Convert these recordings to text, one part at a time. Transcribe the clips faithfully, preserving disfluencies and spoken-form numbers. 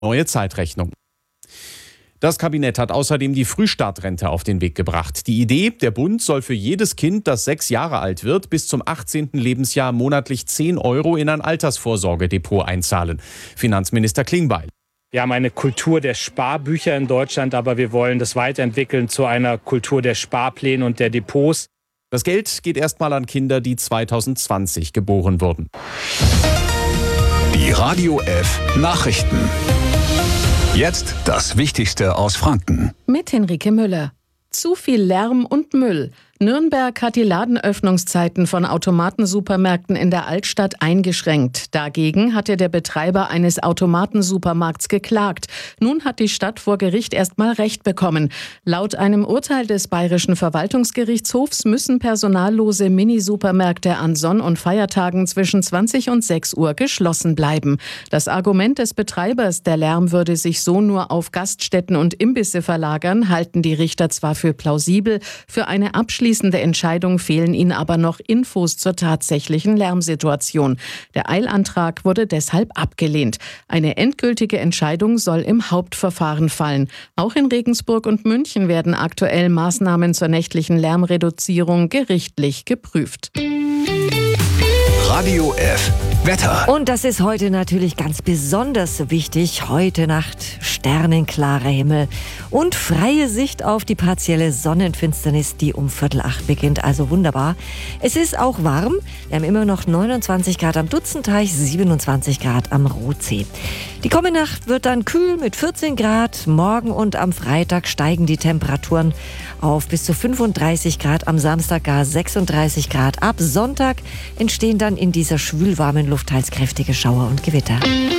Neue Zeitrechnung. Das Kabinett hat außerdem die Frühstartrente auf den Weg gebracht. Die Idee, der Bund soll für jedes Kind, das sechs Jahre alt wird, bis zum achtzehnten Lebensjahr monatlich zehn Euro in ein Altersvorsorgedepot einzahlen. Finanzminister Klingbeil. Wir haben eine Kultur der Sparbücher in Deutschland, aber wir wollen das weiterentwickeln zu einer Kultur der Sparpläne und der Depots. Das Geld geht erstmal an Kinder, die zweitausendzwanzig geboren wurden. Die Radio F Nachrichten. Jetzt das Wichtigste aus Franken. Mit Henrike Müller. Zu viel Lärm und Müll. Nürnberg hat die Ladenöffnungszeiten von Automatensupermärkten in der Altstadt eingeschränkt. Dagegen hatte der Betreiber eines Automatensupermarkts geklagt. Nun hat die Stadt vor Gericht erstmal Recht bekommen. Laut einem Urteil des Bayerischen Verwaltungsgerichtshofs müssen personallose Minisupermärkte an Sonn- und Feiertagen zwischen zwanzig und sechs Uhr geschlossen bleiben. Das Argument des Betreibers, der Lärm würde sich so nur auf Gaststätten und Imbisse verlagern, halten die Richter zwar für plausibel, für eine abschließende Abschließende Entscheidung fehlen ihnen aber noch Infos zur tatsächlichen Lärmsituation. Der Eilantrag wurde deshalb abgelehnt. Eine endgültige Entscheidung soll im Hauptverfahren fallen. Auch in Regensburg und München werden aktuell Maßnahmen zur nächtlichen Lärmreduzierung gerichtlich geprüft. Radio F Wetter. Und das ist heute natürlich ganz besonders wichtig. Heute Nacht sternenklarer Himmel und freie Sicht auf die partielle Sonnenfinsternis, die um Viertel acht beginnt. Also wunderbar. Es ist auch warm. Wir haben immer noch neunundzwanzig Grad am Dutzenteich, siebenundzwanzig Grad am Rotsee. Die kommende Nacht wird dann kühl mit vierzehn Grad. Morgen und am Freitag steigen die Temperaturen auf bis zu fünfunddreißig Grad. Am Samstag gar sechsunddreißig Grad. Ab Sonntag entstehen dann in dieser schwülwarmen Luft teils kräftige Schauer und Gewitter.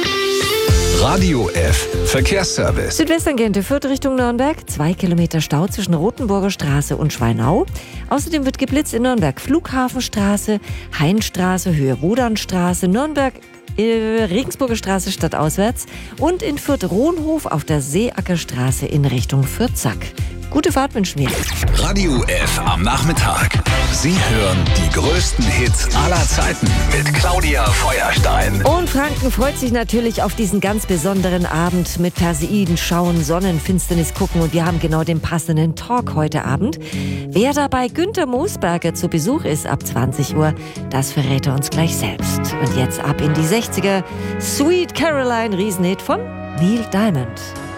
Radio F Verkehrsservice. Südwestangente Fürth Richtung Nürnberg. Zwei Kilometer Stau zwischen Rothenburger Straße und Schweinau. Außerdem wird geblitzt in Nürnberg Flughafenstraße, Hainstraße, Höhe Wodanstraße, Nürnberg äh, Regensburger Straße stadtauswärts und in Fürth Rohnhof auf der Seeackerstraße in Richtung Fürth-Zack. Gute Fahrt wünschen wir. Radio F am Nachmittag. Sie hören die größten Hits aller Zeiten mit Claudia Feuerstein. Und Franken freut sich natürlich auf diesen ganz besonderen Abend mit Perseiden schauen, Sonnenfinsternis gucken. Und wir haben genau den passenden Talk heute Abend. Wer dabei Günther Moosberger zu Besuch ist ab zwanzig Uhr, das verrät er uns gleich selbst. Und jetzt ab in die sechziger. Sweet Caroline, Riesenhit von Neil Diamond.